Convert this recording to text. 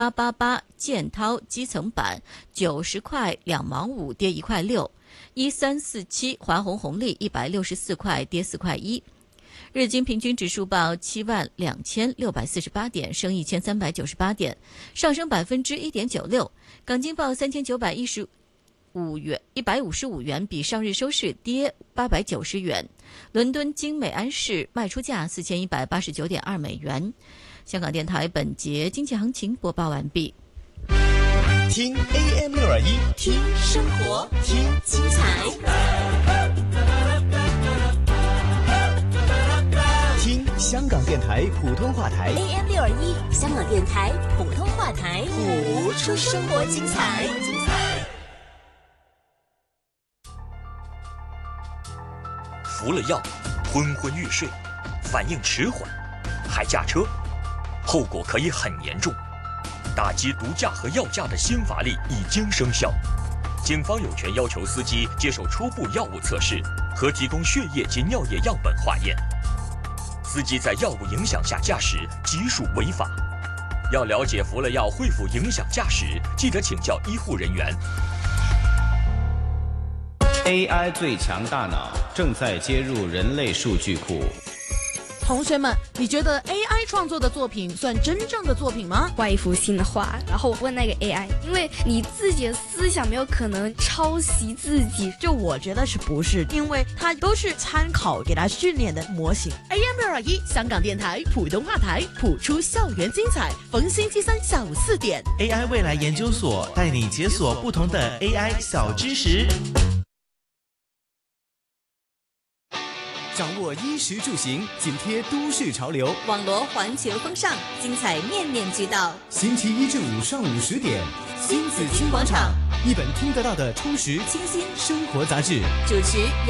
888建滔基层板90块2毛5，跌1块6。1347华虹红利164块，跌4块1。日经平均指数报72648点，升1398点，上升1.96%。港金报3915元，155元，比上日收市跌890元。伦敦经美安市卖出价4189.2美元。香港电台本节经济行情播报完毕。 听 AM621， 听生活，听精彩， 听香港电台普通话台 AM621，香港电台普通话台，谱出生活精彩。 服了药，昏昏欲睡，反应迟缓，还驾车，后果可以很严重。打击毒驾和药驾的新法令已经生效，警方有权要求司机接受初步药物测试和提供血液及尿液样本化验。司机在药物影响下驾驶即属违法。要了解服了药会否影响驾驶，记得请教医护人员。 AI 最强大脑正在接入人类数据库。 同学们，你觉得 AI 创作的作品算真正的作品吗？ 画一幅新的画，然后问那个 AI， 因为你自己的思想没有可能抄袭自己。 就我觉得是不是，因为它都是参考给它训练的模型。AM621香港电台普通话台，谱出校园精彩，逢星期三下午4点。 AI 未来研究所带你解锁不同的 AI 小知识。 掌握衣食住行，紧贴都市潮流， 网罗环球风尚，精彩面面俱到。 星期一至五上午10点， 新紫荆广场， 一本听得到的充实清新生活杂志。 主持